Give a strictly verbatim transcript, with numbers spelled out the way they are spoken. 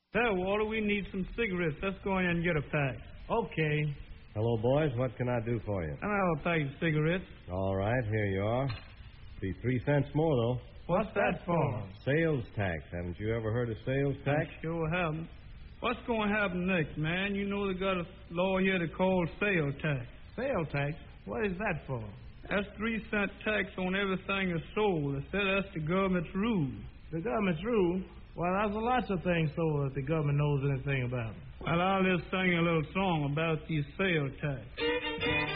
There, Walter, we need some cigarettes. Let's go in and get a pack. Okay. Hello, boys. What can I do for you? And I'll have a pack of cigarettes. All right, here you are. Be three cents more, though. What's that for? Sales tax. Haven't you ever heard of sales tax? I sure haven't. What's going to happen next, man? You know they got a law here to call sales tax. Sales tax? What is that for? That's three cent tax on everything that's sold. They said that's the government's rule. The government's rule? Well, there's lots of things so that the government knows anything about. Well, I'll just sing a little song about these sales tax.